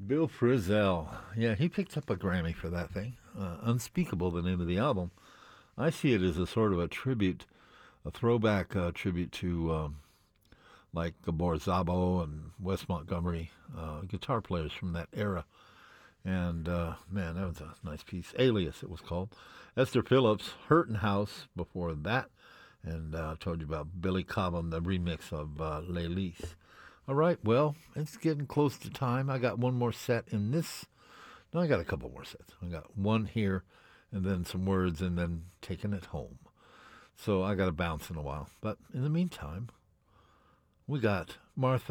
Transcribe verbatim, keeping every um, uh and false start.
Bill Frisell. Yeah, he picked up a Grammy for that thing. Uh, Unspeakable, the name of the album. I see it as a sort of a tribute, a throwback uh, tribute to um, like Gabor Szabo and Wes Montgomery, uh, guitar players from that era. And uh, man, that was a nice piece. Alias, it was called. Esther Phillips, Hurtin' House before that. And uh, I told you about Billy Cobham, the remix of uh, Lelise. All right, well, it's getting close to time. I got one more set in this. No, I got a couple more sets. I got one here and then some words and then taking it home. So I got to bounce in a while. But in the meantime, we got Martha